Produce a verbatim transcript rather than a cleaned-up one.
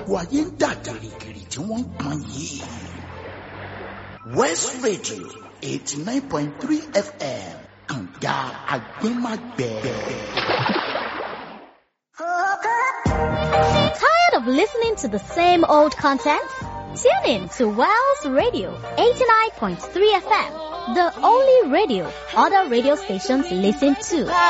gbogbo ayé ń dà gìrìgìrì tí wọ́n ń pọn yìí. West Radio eighty nine point three F M kànga agbẹ́magbẹ́. Tired of listening to the same old content? Tune in to Wells Radio eighty-nine point three F M, the only radio other radio stations listen to.